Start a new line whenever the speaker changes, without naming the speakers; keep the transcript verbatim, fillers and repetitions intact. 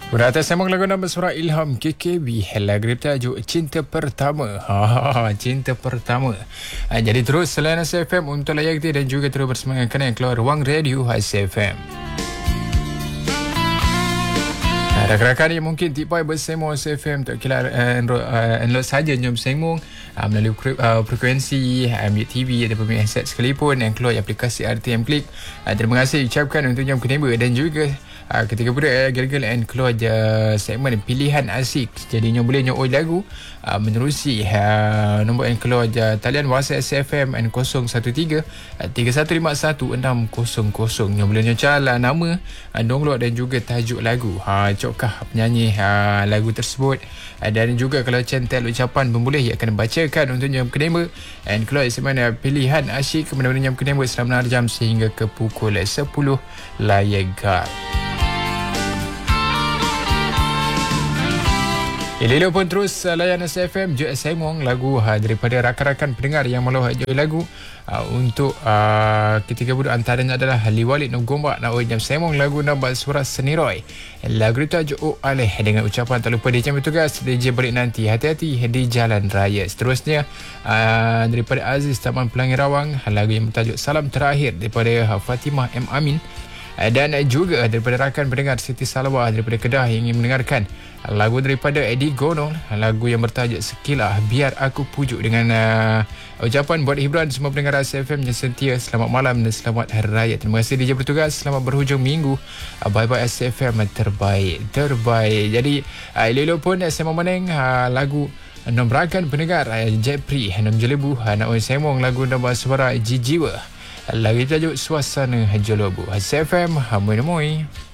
Berata sembang lagu nama surah Ilham K K B. Lagu tajuk Cinta Pertama. Ha, Cinta Pertama. Ha, jadi terus selain S F M untuk layak dia dan juga terus bersemangat yang keluar ruang radio S F M. Rakan-rakan yang mungkin tipai bersembang S F M tak kira download saja jom bersembang uh, melalui uh, frekuensi Ambil T V ataupun handset sekalipun yang keluar aplikasi R T M Klik. Uh, terima kasih ucapkan untuk Jam Keneba dan juga uh, ketika budak Girl-Girl and keluar je segmen pilihan asik. Jadi nyo boleh nyo oi lagu uh, menerusi uh, nombor yang keluar je talian WhatsApp S F M N kosong satu tiga tiga satu lima satu enam kosong kosong. Nyo boleh nyo cala nama, uh, download dan juga tajuk lagu. Ha, cokah penyanyi uh, lagu tersebut, uh, dan juga kalau centel ucapan pun boleh ia akan bacakan untuk Jam Keneba and keluar segmen uh, pilihan asyik kepada Jam Keneba selama enam jam sehingga ke pukul sepuluh layak. Elok pun terus uh, layan S F M Joy Semong lagu uh, daripada rakan-rakan pendengar yang malu joy lagu uh, untuk uh, ketika budak antaranya adalah Ali Walid Nur Gombak nak Jam Semong lagu nama surat Seniroy. Lagu itu tajuk Aleh dengan ucapan tak lupa D J bertugas D J balik nanti hati-hati di jalan raya. Seterusnya uh, daripada Aziz Taman Pelangi Rawang lagu yang bertajuk Salam Terakhir daripada uh, Fatimah M Amin. Dan juga daripada rakan pendengar Siti Salwa daripada Kedah yang ingin mendengarkan lagu daripada Eddie Gonol, lagu yang bertajuk Sekilah Biar Aku Pujuk dengan uh, ucapan buat hiburan semua pendengar S F M yang setia. Selamat malam dan selamat Hari Raya. Terima kasih D J bertugas. Selamat berhujung minggu. Uh, bye-bye S F M terbaik. Terbaik. Jadi uh, elok pun saya meneng uh, lagu nom rakan pendengar uh, Jepri nom Jelebu uh, nak semong lagu nama suara Jijiwa. Lagi tajuk Suasana Jolobu. S F M Hamoi Namoi.